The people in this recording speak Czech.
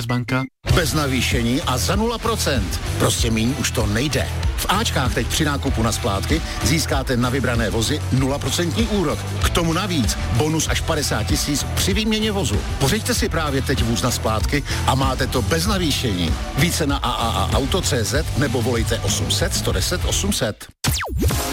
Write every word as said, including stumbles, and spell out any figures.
Commerzbanka? Bez navýšení a za nula procent. Prostě míň už to nejde. V Ačkách teď při nákupu na splátky získáte na vybrané vozy nula procent úrok. K tomu navíc bonus až padesát tisíc při výměně vozu. Pořiďte si právě teď vůz na splátky a máte to bez navýšení. Více na a a a auto tečka cé zet nebo volejte osm set sto deset osm set.